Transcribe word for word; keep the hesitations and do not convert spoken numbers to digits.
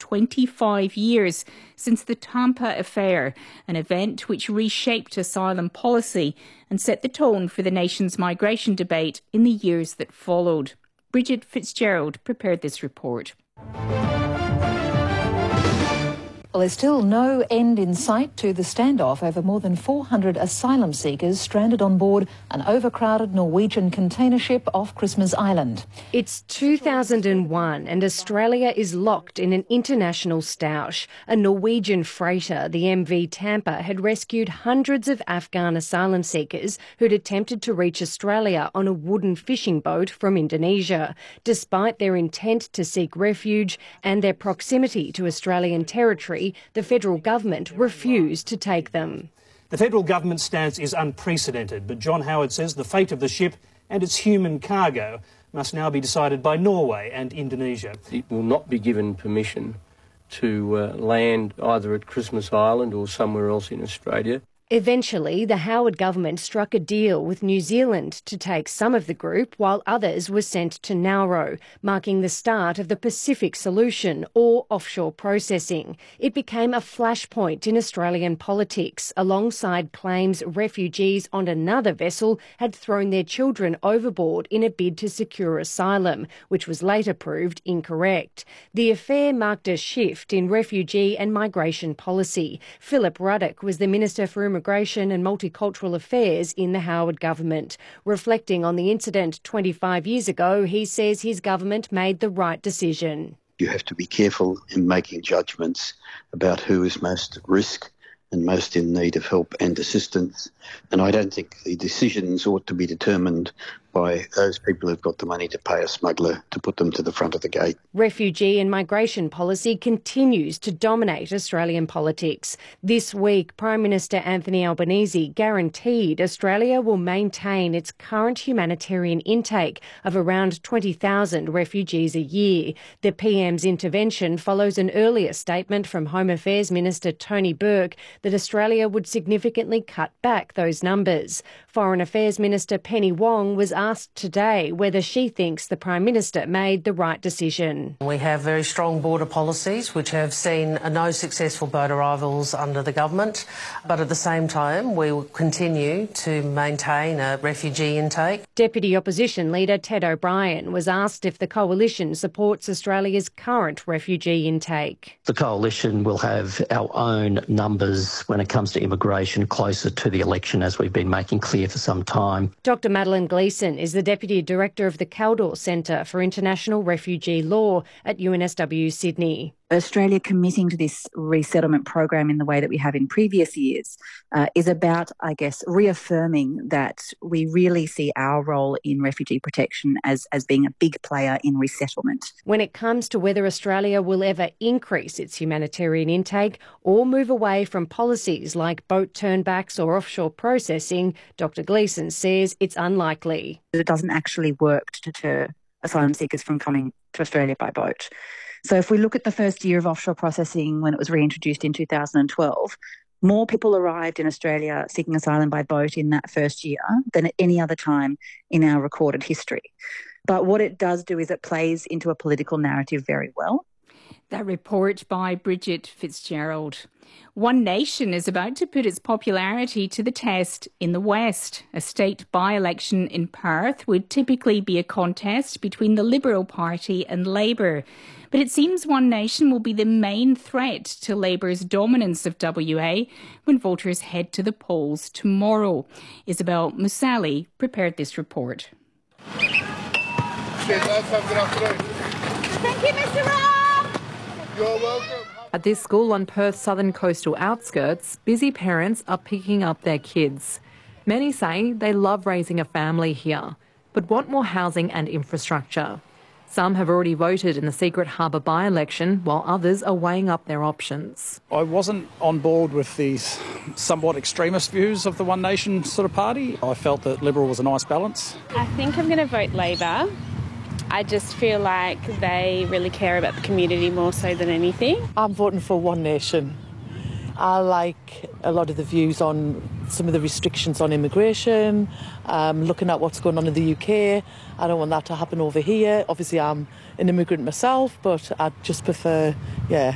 twenty-five years since the Tampa affair, an event which reshaped asylum policy and set the tone for the nation's migration debate in the years that followed. Bridget Fitzgerald prepared this report. Well, there's still no end in sight to the standoff over more than four hundred asylum seekers stranded on board an overcrowded Norwegian container ship off Christmas Island. It's two thousand one and Australia is locked in an international stoush. A Norwegian freighter, the M V Tampa, had rescued hundreds of Afghan asylum seekers who'd attempted to reach Australia on a wooden fishing boat from Indonesia. Despite their intent to seek refuge and their proximity to Australian territory, the federal government refused to take them. The federal government's stance is unprecedented, but John Howard says the fate of the ship and its human cargo must now be decided by Norway and Indonesia. It will not be given permission to uh, land either at Christmas Island or somewhere else in Australia. Eventually, the Howard government struck a deal with New Zealand to take some of the group while others were sent to Nauru, marking the start of the Pacific Solution, or offshore processing. It became a flashpoint in Australian politics, alongside claims refugees on another vessel had thrown their children overboard in a bid to secure asylum, which was later proved incorrect. The affair marked a shift in refugee and migration policy. Philip Ruddock was the Minister for Immigration and Multicultural Affairs in the Howard government. Reflecting on the incident twenty-five years ago, he says his government made the right decision. You have to be careful in making judgments about who is most at risk and most in need of help and assistance. And I don't think the decisions ought to be determined by those people who've got the money to pay a smuggler to put them to the front of the gate. Refugee and migration policy continues to dominate Australian politics. This week, Prime Minister Anthony Albanese guaranteed Australia will maintain its current humanitarian intake of around twenty thousand refugees a year. The P M's intervention follows an earlier statement from Home Affairs Minister Tony Burke that Australia would significantly cut back those numbers. Foreign Affairs Minister Penny Wong was asked today whether she thinks the Prime Minister made the right decision. We have very strong border policies which have seen no successful boat arrivals under the government, but at the same time we will continue to maintain a refugee intake. Deputy Opposition Leader Ted O'Brien was asked if the Coalition supports Australia's current refugee intake. The Coalition will have our own numbers when it comes to immigration closer to the election, as we've been making clear for some time. Doctor Madeline Gleeson is the Deputy Director of the Caldor Centre for International Refugee Law at U N S W Sydney. Australia committing to this resettlement program in the way that we have in previous years uh, is about, I guess, reaffirming that we really see our role in refugee protection as, as being a big player in resettlement. When it comes to whether Australia will ever increase its humanitarian intake or move away from policies like boat turnbacks or offshore processing, Doctor Gleeson says it's unlikely. It doesn't actually work to deter asylum seekers from coming to Australia by boat. So if we look at the first year of offshore processing when it was reintroduced in two thousand twelve, more people arrived in Australia seeking asylum by boat in that first year than at any other time in our recorded history. But what it does do is it plays into a political narrative very well. That report by Bridget Fitzgerald. One Nation is about to put its popularity to the test in the West. A state by-election in Perth would typically be a contest between the Liberal Party and Labour. But it seems One Nation will be the main threat to Labour's dominance of W A when voters head to the polls tomorrow. Isabel Musali prepared this report. Thank you, Mister Rob. You're welcome. At this school on Perth's southern coastal outskirts, busy parents are picking up their kids. Many say they love raising a family here, but want more housing and infrastructure. Some have already voted in the Secret Harbour by-election, while others are weighing up their options. I wasn't on board with these somewhat extremist views of the One Nation sort of party. I felt that Liberal was a nice balance. I think I'm going to vote Labor. I just feel like they really care about the community more so than anything. I'm voting for One Nation. I like a lot of the views on some of the restrictions on immigration, um, looking at what's going on in the U K. I don't want that to happen over here. Obviously, I'm an immigrant myself, but I just prefer, yeah,